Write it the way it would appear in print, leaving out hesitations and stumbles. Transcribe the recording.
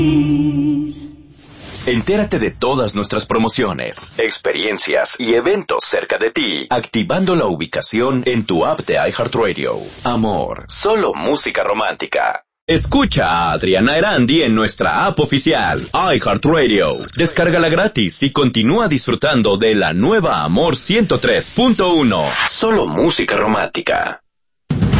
Entérate de todas nuestras promociones, experiencias y eventos cerca de ti, activando la ubicación en tu app de iHeartRadio. Amor, solo música romántica. Escucha a Adriana Erandi en nuestra app oficial, iHeartRadio. Descárgala gratis y continúa disfrutando de la nueva Amor 103.1. Solo música romántica.